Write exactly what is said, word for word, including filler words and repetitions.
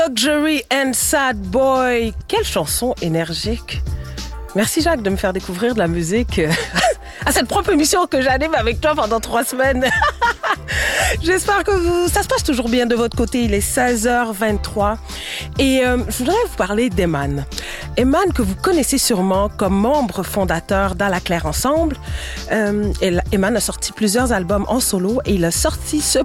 Luxury and Sad Boy. Quelle chanson énergique. Merci Jacques de me faire découvrir de la musique à cette propre émission que j'anime avec toi pendant trois semaines. J'espère que vous, ça se passe toujours bien de votre côté. Il est seize heures vingt-trois et euh, je voudrais vous parler d'Eman. Eman que vous connaissez sûrement comme membre fondateur d'À la Claire Ensemble. Euh, Eman a sorti plusieurs albums en solo et il a sorti ce